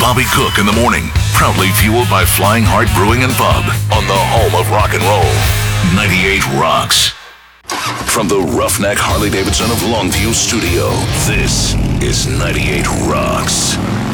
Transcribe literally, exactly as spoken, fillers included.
Bobby Cook in the morning. Proudly fueled by Flying Heart Brewing and Pub on the home of rock and roll. ninety-eight Rocks. From the Roughneck Harley Davidson of Longview studio, this is ninety-eight Rocks.